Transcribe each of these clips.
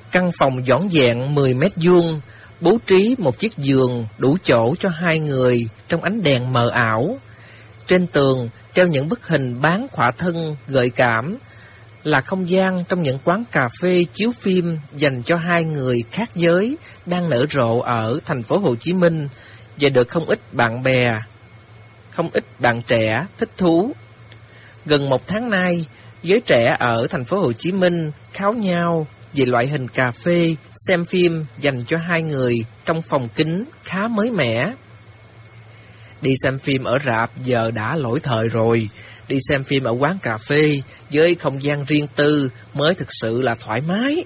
Căn phòng dọn dẹn 10 mét vuông, bố trí một chiếc giường đủ chỗ cho 2 người trong ánh đèn mờ ảo. Trên tường treo những bức hình bán khỏa thân gợi cảm, là không gian trong những quán cà phê chiếu phim dành cho 2 người khác giới đang nở rộ ở thành phố Hồ Chí Minh và được không ít bạn trẻ thích thú. Gần 1 tháng nay, giới trẻ ở thành phố Hồ Chí Minh kháo nhau về loại hình cà phê xem phim dành cho 2 người trong phòng kính khá mới mẻ. Đi xem phim ở rạp giờ đã lỗi thời rồi. Đi xem phim ở quán cà phê với không gian riêng tư mới thực sự là thoải mái.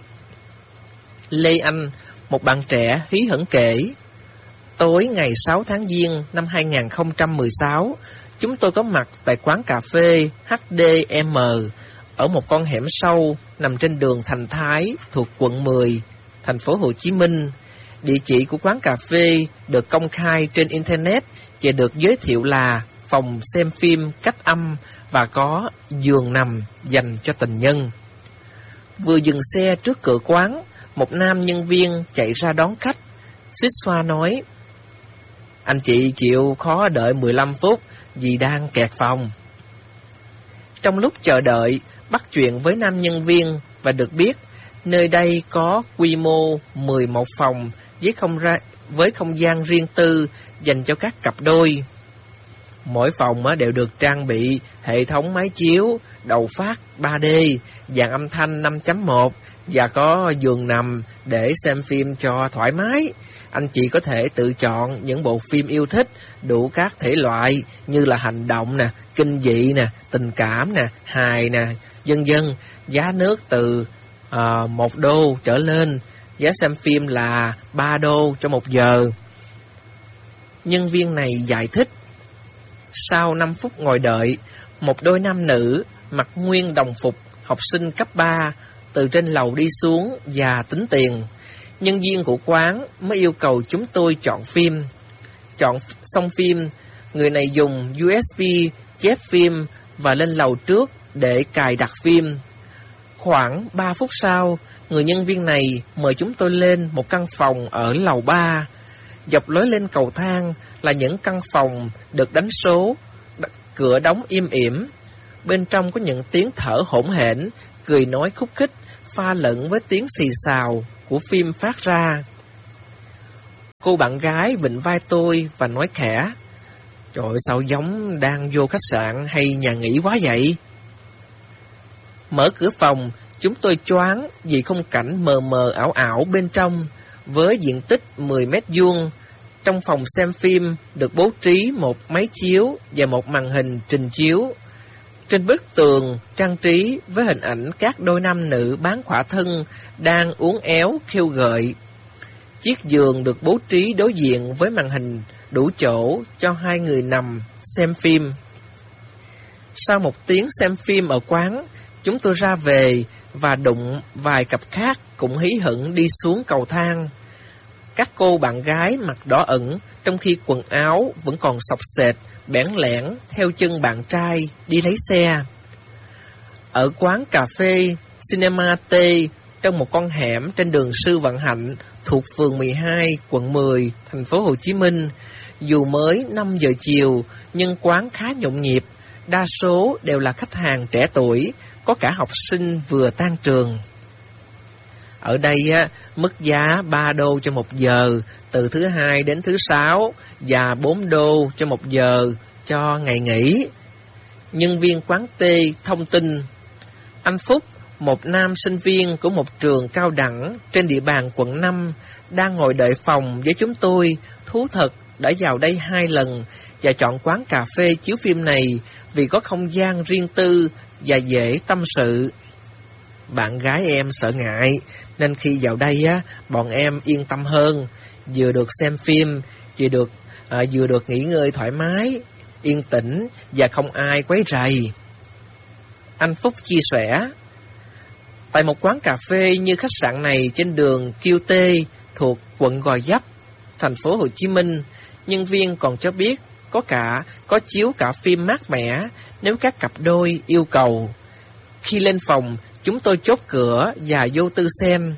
Lê Anh, một bạn trẻ hí hửng kể, tối ngày 6 tháng Giêng năm 2016, chúng tôi có mặt tại quán cà phê HDM ở một con hẻm sâu nằm trên đường Thành Thái thuộc quận 10, thành phố Hồ Chí Minh. Địa chỉ của quán cà phê được công khai trên Internet và được giới thiệu là phòng xem phim cách âm và có giường nằm dành cho tình nhân. Vừa dừng xe trước cửa quán, một nam nhân viên chạy ra đón khách. Suýt xoa nói, anh chị chịu khó đợi 15 phút vì đang kẹt phòng. Trong lúc chờ đợi, bắt chuyện với nam nhân viên và được biết nơi đây có quy mô 11 phòng với không gian riêng tư dành cho các cặp đôi. Mỗi phòng đều được trang bị hệ thống máy chiếu, đầu phát 3D, dàn âm thanh 5.1 và có giường nằm để xem phim cho thoải mái. Anh chị có thể tự chọn những bộ phim yêu thích, đủ các thể loại như là hành động nè, kinh dị nè, tình cảm nè, hài nè, vân vân. Giá nước từ 1 đô trở lên, giá xem phim là 3 đô cho 1 giờ. Nhân viên này giải thích. Sau 5 phút ngồi đợi, một đôi nam nữ mặc nguyên đồng phục học sinh cấp 3 từ trên lầu đi xuống và tính tiền. Nhân viên của quán mới yêu cầu chúng tôi chọn phim. Chọn xong phim, người này dùng USB chép phim và lên lầu trước để cài đặt phim. Khoảng 3 phút sau, người nhân viên này mời chúng tôi lên một căn phòng ở lầu 3. Dọc lối lên cầu thang là những căn phòng được đánh số, cửa đóng im ỉm. Bên trong có những tiếng thở hổn hển, cười nói khúc khích, pha lẫn với tiếng xì xào của phim phát ra. Cô bạn gái vịn vai tôi và nói khẽ, trời ơi, sao giống đang vô khách sạn hay nhà nghỉ quá vậy? Mở cửa phòng, chúng tôi choáng vì khung cảnh mờ mờ ảo ảo bên trong. Với diện tích 10 mét vuông, trong phòng xem phim được bố trí một máy chiếu và một màn hình trình chiếu. Trên bức tường trang trí với hình ảnh các đôi nam nữ bán khỏa thân đang uốn éo khêu gợi. Chiếc giường được bố trí đối diện với màn hình đủ chỗ cho 2 người nằm xem phim. Sau 1 tiếng xem phim ở quán, chúng tôi ra về và đụng vài cặp khác cũng hí hửng đi xuống cầu thang. Các cô bạn gái mặt đỏ ửng trong khi quần áo vẫn còn xộc xệch, bẽn lẽn theo chân bạn trai đi lấy xe. Ở quán cà phê Cinema T trong một con hẻm trên đường Sư Vạn Hạnh thuộc phường 12, quận 10, thành phố Hồ Chí Minh, dù mới 5 giờ chiều nhưng quán khá nhộn nhịp, đa số đều là khách hàng trẻ tuổi, có cả học sinh vừa tan trường. Ở đây mức giá 3 đô cho 1 giờ từ thứ Hai đến thứ Sáu và 4 đô cho 1 giờ cho ngày nghỉ. Nhân viên quán T thông tin, anh Phúc, một nam sinh viên của một trường cao đẳng trên địa bàn quận 5, đang ngồi đợi phòng với chúng tôi. Thú thật đã vào đây 2 lần và chọn quán cà phê chiếu phim này vì có không gian riêng tư và dễ tâm sự. Bạn gái em sợ ngại, nên khi vào đây bọn em yên tâm hơn, vừa được xem phim, vừa được nghỉ ngơi thoải mái, yên tĩnh và không ai quấy rầy. Anh Phúc chia sẻ, tại một quán cà phê như khách sạn này trên đường QT thuộc quận Gò Vấp, thành phố Hồ Chí Minh, nhân viên còn cho biết có chiếu cả phim mát mẻ nếu các cặp đôi yêu cầu. Khi lên phòng, chúng tôi chốt cửa và vô tư xem.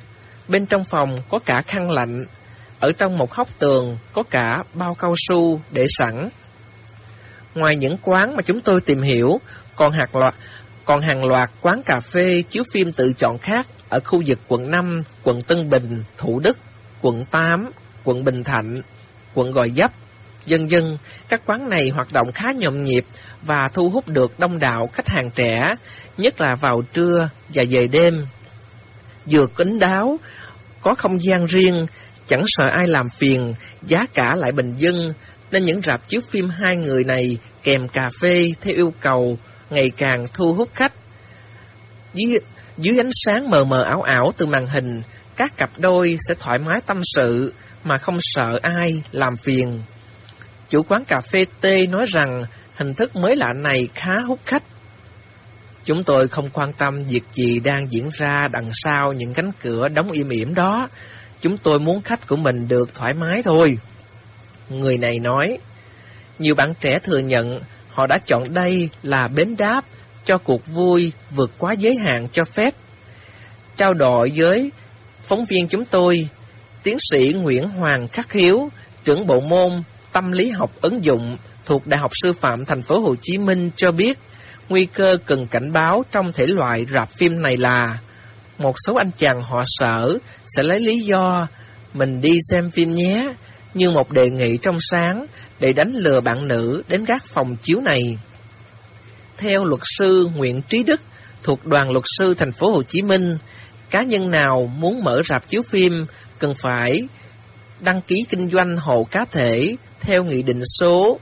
Bên trong phòng có cả khăn lạnh, ở trong một góc tường có cả bao cao su để sẵn. Ngoài những quán mà chúng tôi tìm hiểu, còn hàng loạt quán cà phê chiếu phim tự chọn khác ở khu vực quận 5, quận Tân Bình, Thủ Đức, quận 8, quận Bình Thạnh, quận Gò Vấp, vân vân. Các quán này hoạt động khá nhộn nhịp và thu hút được đông đảo khách hàng trẻ, nhất là vào trưa và về đêm. Vừa kín đáo, có không gian riêng, chẳng sợ ai làm phiền, giá cả lại bình dân, nên những rạp chiếu phim hai người này kèm cà phê theo yêu cầu ngày càng thu hút khách. Dưới ánh sáng mờ mờ ảo ảo từ màn hình, các cặp đôi sẽ thoải mái tâm sự mà không sợ ai làm phiền. Chủ quán cà phê T nói rằng hình thức mới lạ này khá hút khách. Chúng tôi không quan tâm việc gì đang diễn ra đằng sau những cánh cửa đóng im ỉm đó. Chúng tôi muốn khách của mình được thoải mái thôi. Người này nói. Nhiều bạn trẻ thừa nhận họ đã chọn đây là bến đáp cho cuộc vui vượt quá giới hạn cho phép. Trao đổi với phóng viên chúng tôi, tiến sĩ Nguyễn Hoàng Khắc Hiếu, trưởng bộ môn tâm lý học ứng dụng thuộc Đại học Sư phạm Thành phố Hồ Chí Minh cho biết, nguy cơ cần cảnh báo trong thể loại rạp phim này là một số anh chàng họ sở sẽ lấy lý do mình đi xem phim nhé như một đề nghị trong sáng để đánh lừa bạn nữ đến các phòng chiếu này. Theo luật sư Nguyễn Trí Đức thuộc Đoàn Luật sư Thành phố Hồ Chí Minh, cá nhân nào muốn mở rạp chiếu phim cần phải đăng ký kinh doanh hộ cá thể theo Nghị định số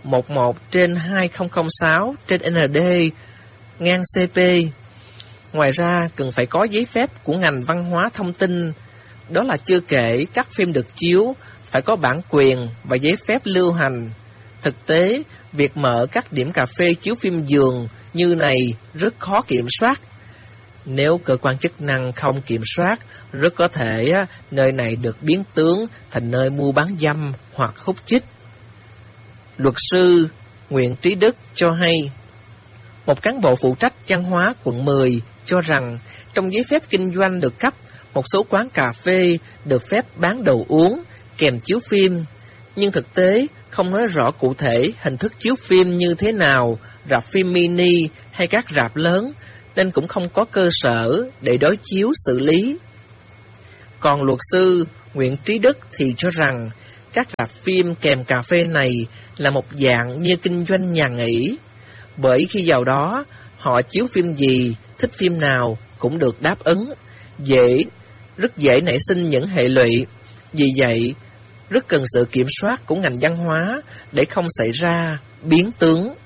11/2006/ND/CP. Ngoài ra cần phải có giấy phép của ngành văn hóa thông tin. Đó là chưa kể các phim được chiếu phải có bản quyền và giấy phép lưu hành. Thực tế, việc mở các điểm cà phê chiếu phim giường như này rất khó kiểm soát. Nếu cơ quan chức năng không kiểm soát, rất có thể nơi này được biến tướng thành nơi mua bán dâm hoặc hút chích. Luật sư Nguyễn Trí Đức cho hay, một cán bộ phụ trách văn hóa quận 10 cho rằng trong giấy phép kinh doanh được cấp, một số quán cà phê được phép bán đồ uống kèm chiếu phim, nhưng thực tế không nói rõ cụ thể hình thức chiếu phim như thế nào, rạp phim mini hay các rạp lớn, nên cũng không có cơ sở để đối chiếu xử lý. Còn luật sư Nguyễn Trí Đức thì cho rằng các rạp phim kèm cà phê này là một dạng như kinh doanh nhà nghỉ, bởi khi vào đó họ chiếu phim gì, thích phim nào cũng được đáp ứng, rất dễ nảy sinh những hệ lụy. Vì vậy, rất cần sự kiểm soát của ngành văn hóa để không xảy ra biến tướng.